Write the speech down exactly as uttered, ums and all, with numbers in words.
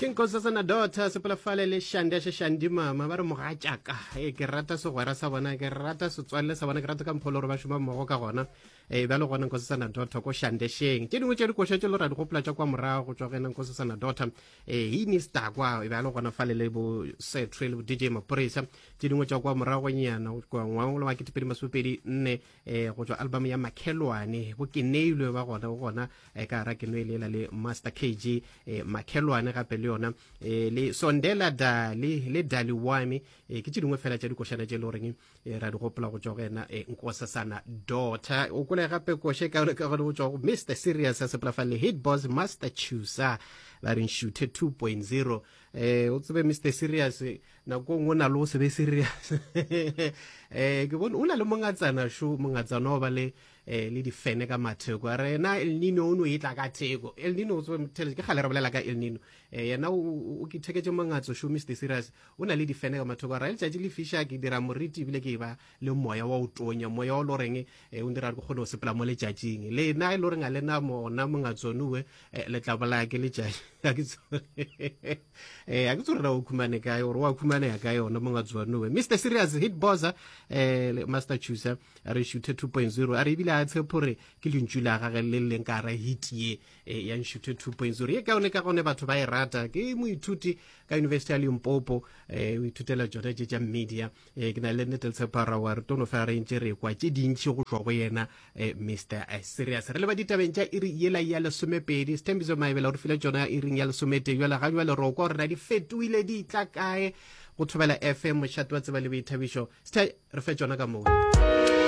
King Kosasana daughter sepela fale le shande she shandi mama ba re mogatjaka e ke rata se gwera sa bona ke rata se tswalle sa bona ke rata ka mpholo re ba shuma mmogo ka gona e ba le gona Kosasana daughter ko shande sheng ke dingwe tše di košetše le ra di gopla tša kwa morago go tswa gena Kosasana daughter e hi ni sta kwa e ba le gona fale le bo Setre le D J Maporisa tše dingwe tša kwa morago nyana kwa ngwangolo wa ketepedi masupedi nne e go tswa album ya Makhelwane bo ke neilwe ba gona go gona e ka ra ke noelela le Master K G e Makhelwane gape le yona e le sondela da le le dali wami e ke dingwe fela tša dikošana tše le goreng e ra di gopola go tswa gena e Nkosasana daughter o kole gape koše ka ka go tswa Mister Serious a sepela fa le Hit Boss Master Chusa ba re shoot two point oh eh o tsebe Mister Serious na go ngona lo se be serious eh ke bona una le mongatsana sho mongatsana ba le eh le di fene ka matheko a re na El Nino o no itla ka theko El Nino o tswe mthele ke gale re bolela ka El Nino eh yena o ke theketse mongatso sho Mister Serious una le di fene ka matheko a re le le fisha ke dira moriti bile ke ba le moya wa utonya moya o loreng e o ndira go kgona o sepela mo le tšatšing le na e loreng a le na mo na mongatsonuwe le tla bola ke le tšatši eh a ke tsore ra o khumane ka yo wa khumane ya ka yona mongatsonuwe Mister Serious Hit Boss eh Master Chusa a re shoot two point oh a re bile a tshepore ke lentšula ga le leng ka ra hit ye ya shoot two point oh ye ka one ka gone batho ba e rata ke moithuti ka University ya Limpopo eh o ithutela jona tša media eh ke na le netel separa wa re tono fa re ntse re kwa tše dintši go tswa go yena Mister Serious re le ba ditabeng tša iri yela ya le somepedi Stembizo Maibela re file jona iri ya le somete yela ga jwa le roko re na di fetuile di tla kae go thobela F M mošate wa tseba le boithabišo ste re fe jona ka moo